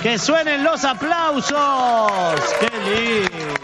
Que suenen los aplausos. ¡Qué lindo!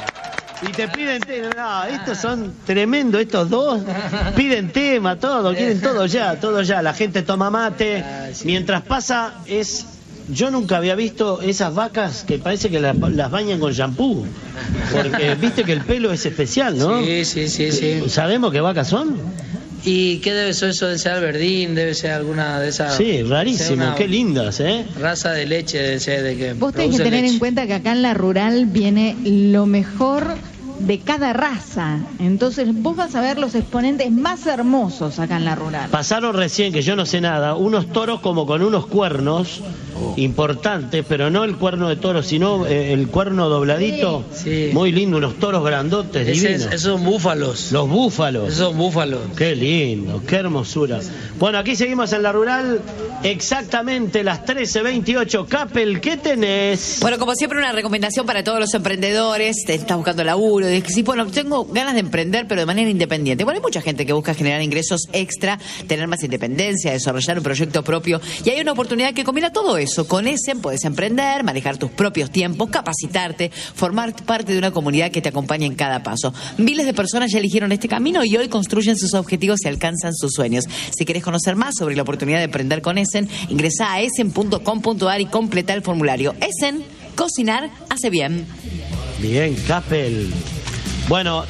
Y te piden tema. No, estos son tremendos, estos dos. Piden tema, todo, quieren todo ya, todo ya. La gente toma mate. Mientras pasa es... Yo nunca había visto esas vacas que parece que las bañan con shampoo. Porque viste que el pelo es especial, ¿no? Sí. ¿Sabemos qué vacas son? ¿Y qué debe ser eso? ¿Debe ser alberdín? ¿Debe ser alguna de esas? Sí, rarísimo, qué lindas, ¿eh? Raza de leche debe ser de que... Vos tenés que tener en cuenta que acá en la rural viene lo mejor de cada raza. Entonces vos vas a ver los exponentes más hermosos acá en la rural. Pasaron recién, que yo no sé nada, unos toros como con unos cuernos importantes, pero no el cuerno de toro, sino el cuerno dobladito. Sí. Muy lindo, unos toros grandotes, divinos. Esos son búfalos. Los búfalos. Esos son búfalos. Qué lindo, qué hermosura. Bueno, aquí seguimos en la rural, exactamente las 13:28. Capel, ¿qué tenés? Bueno, como siempre, una recomendación para todos los emprendedores. Te estás buscando laburo, de que sí, bueno, tengo ganas de emprender, pero de manera independiente. Bueno, hay mucha gente que busca generar ingresos extra, tener más independencia, desarrollar un proyecto propio. Y hay una oportunidad que combina todo eso. Con Essen puedes emprender, manejar tus propios tiempos, capacitarte, formar parte de una comunidad que te acompaña en cada paso. Miles de personas ya eligieron este camino y hoy construyen sus objetivos y alcanzan sus sueños. Si querés conocer más sobre la oportunidad de emprender con Essen, ingresá a essen.com.ar y completa el formulario. Essen, cocinar hace bien. Bien, Capel. Bueno,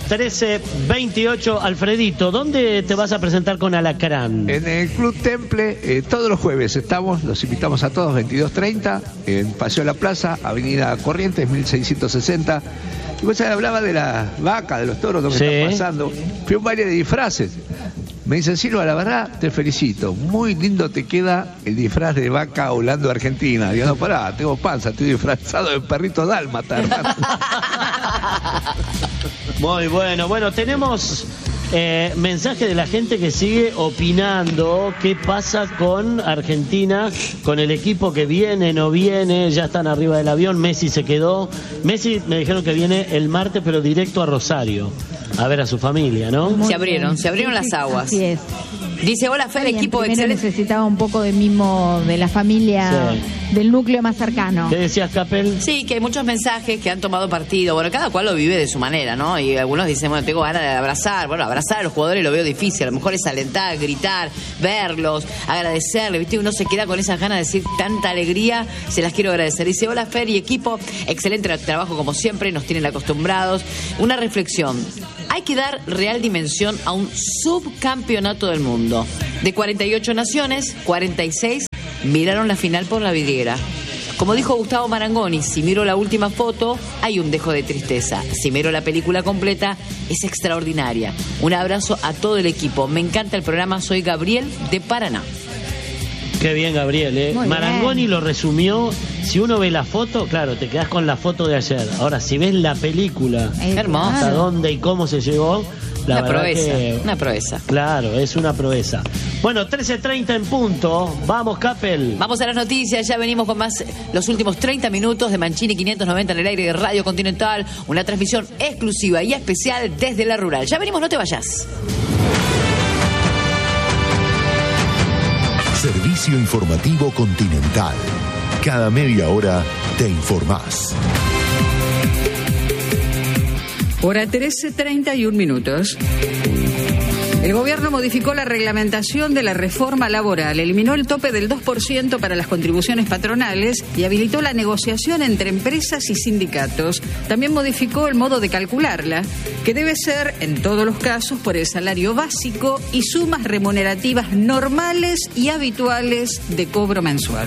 13:28, Alfredito, ¿dónde te vas a presentar con Alacrán? En el Club Temple, todos los jueves estamos, los invitamos a todos, 22:30, en Paseo de la Plaza, Avenida Corrientes, 1660. Y vos hablaba de la vaca, de los toros, lo que está pasando. Fui a un baile de disfraces. Me dicen, Silva, la verdad, te felicito. Muy lindo te queda el disfraz de vaca Holando Argentina. Digo, no, pará, tengo panza, estoy disfrazado de perrito dálmata, hermano. Muy bueno. Bueno, tenemos mensaje de la gente que sigue opinando qué pasa con Argentina, con el equipo que viene, no viene, ya están arriba del avión, Messi se quedó. Messi me dijeron que viene el martes, pero directo a Rosario, a ver a su familia, ¿no? Se abrieron las aguas. Así es. Dice, hola Fer, equipo excelente. Necesitaba un poco de mimo de la familia, del núcleo más cercano. ¿Qué decías, Capel? Sí, que hay muchos mensajes que han tomado partido. Bueno, cada cual lo vive de su manera, ¿no? Y algunos dicen, bueno, tengo ganas de abrazar. Bueno, abrazar a los jugadores lo veo difícil. A lo mejor es alentar, gritar, verlos, agradecerles, ¿viste? Uno se queda con esas ganas de decir tanta alegría, se las quiero agradecer. Dice, hola Fer y equipo, excelente trabajo como siempre, nos tienen acostumbrados. Una reflexión. Hay que dar real dimensión a un subcampeonato del mundo. De 48 naciones, 46 miraron la final por la vidriera. Como dijo Gustavo Marangoni, si miro la última foto, hay un dejo de tristeza. Si miro la película completa, es extraordinaria. Un abrazo a todo el equipo. Me encanta el programa. Soy Gabriel de Paraná. Qué bien, Gabriel, ¿eh? Marangoni lo resumió. Si uno ve la foto, claro, te quedás con la foto de ayer. Ahora, si ves la película, hermosa, hasta dónde y cómo se llegó, la verdad que, una proeza. Claro, es una proeza. Bueno, 13:30 en punto. Vamos, Capel. Vamos a las noticias. Ya venimos con más los últimos 30 minutos de Mancini 590 en el aire de Radio Continental. Una transmisión exclusiva y especial desde la rural. Ya venimos, no te vayas. Servicio Informativo Continental. Cada media hora te informás. Hora 13:31. El gobierno modificó la reglamentación de la reforma laboral, eliminó el tope del 2% para las contribuciones patronales y habilitó la negociación entre empresas y sindicatos. También modificó el modo de calcularla, que debe ser, en todos los casos, por el salario básico y sumas remunerativas normales y habituales de cobro mensual.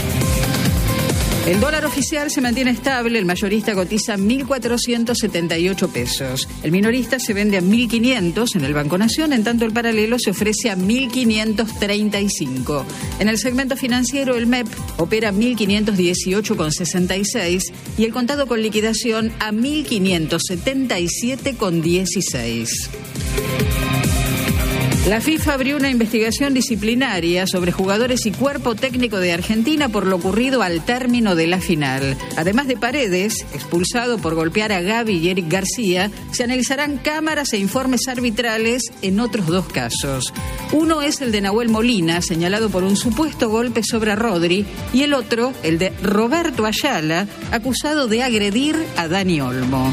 El dólar oficial se mantiene estable, el mayorista cotiza 1.478 pesos. El minorista se vende a 1.500 en el Banco Nación, en tanto el paralelo se ofrece a 1.535. En el segmento financiero, el MEP opera 1.518,66 y el contado con liquidación a 1.577,16. La FIFA abrió una investigación disciplinaria sobre jugadores y cuerpo técnico de Argentina por lo ocurrido al término de la final. Además de Paredes, expulsado por golpear a Gavi y Eric García, se analizarán cámaras e informes arbitrales en otros 2 casos. Uno es el de Nahuel Molina, señalado por un supuesto golpe sobre Rodri, y el otro, el de Roberto Ayala, acusado de agredir a Dani Olmo.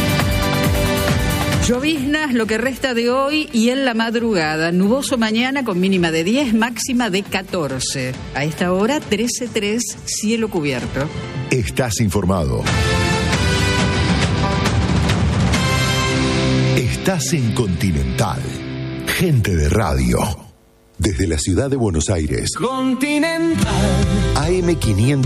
Lloviznas lo que resta de hoy y en la madrugada. Nuboso mañana con mínima de 10, máxima de 14. A esta hora 13:03, cielo cubierto. Estás informado. Estás en Continental. Gente de radio. Desde la ciudad de Buenos Aires. Continental. AM500.